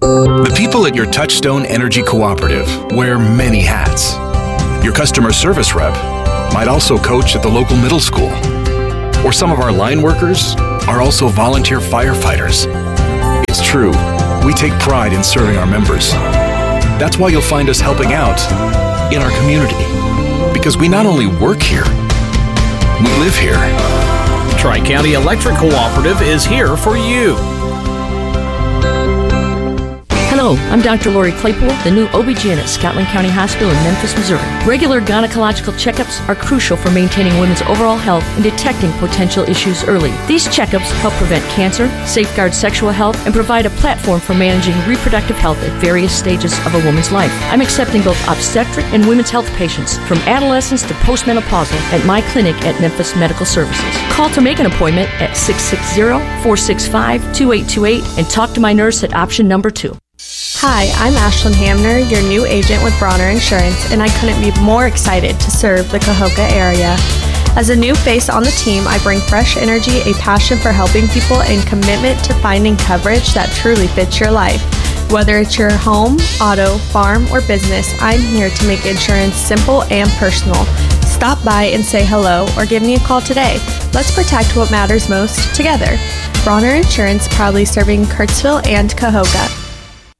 The people at your Touchstone Energy Cooperative wear many hats. Your customer service rep might also coach at the local middle school. Or some of our line workers are also volunteer firefighters. It's true, we take pride in serving our members. That's why you'll find us helping out in our community. Because we not only work here, we live here. Tri-County Electric Cooperative is here for you. Hello, I'm Dr. Lori Claypool, the new OB-GYN at Scotland County Hospital in Memphis, Missouri. Regular gynecological checkups are crucial for maintaining women's overall health and detecting potential issues early. These checkups help prevent cancer, safeguard sexual health, and provide a platform for managing reproductive health at various stages of a woman's life. I'm accepting both obstetric and women's health patients from adolescence to postmenopausal at my clinic at Memphis Medical Services. Call to make an appointment at 660-465-2828 and talk to my nurse at option number 2. Hi, I'm Ashlyn Hamner, your new agent with Bronner Insurance, and I couldn't be more excited to serve the Cahokia area. As a new face on the team, I bring fresh energy, a passion for helping people, and commitment to finding coverage that truly fits your life. Whether it's your home, auto, farm, or business, I'm here to make insurance simple and personal. Stop by and say hello or give me a call today. Let's protect what matters most together. Bronner Insurance, proudly serving Kirksville and Cahokia.